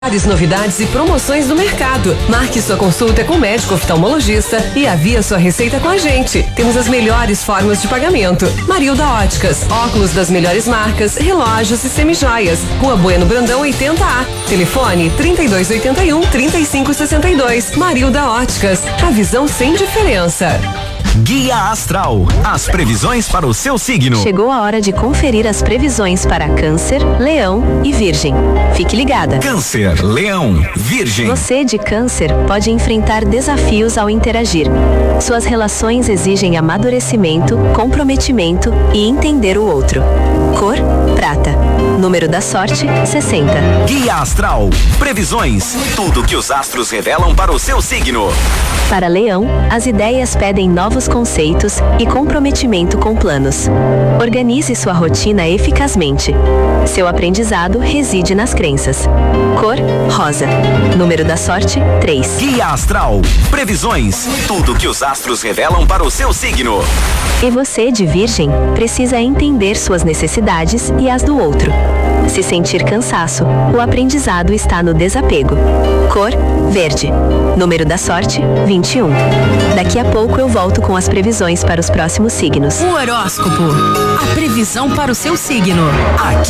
Várias novidades e promoções do mercado. Marque sua consulta com o médico oftalmologista e avie sua receita com a gente. Temos as melhores formas de pagamento. Marilda Óticas, óculos das melhores marcas, relógios e semijoias. Rua Bueno Brandão 80A. Telefone 3281-3562. Marilda Óticas, a visão sem diferença. Guia Astral, as previsões para o seu signo. Chegou a hora de conferir as previsões para Câncer, Leão e Virgem. Fique ligada. Câncer, Leão, Virgem. Você de Câncer pode enfrentar desafios ao interagir. Suas relações exigem amadurecimento, comprometimento e entender o outro. Cor, prata. Número da sorte, 60. Guia Astral, previsões, tudo que os astros revelam para o seu signo. Para Leão, as ideias pedem novos conceitos e comprometimento com planos. Organize sua rotina eficazmente. Seu aprendizado reside nas crenças. Cor, rosa. Número da sorte, 3. Guia Astral, previsões, tudo que os astros revelam para o seu signo. E você, de Virgem, precisa entender suas necessidades e as do outro. Se sentir cansaço, o aprendizado está no desapego. Cor, verde. Número da sorte, 21. Daqui a pouco eu volto com as previsões para os próximos signos. O horóscopo, a previsão para o seu signo. Aqui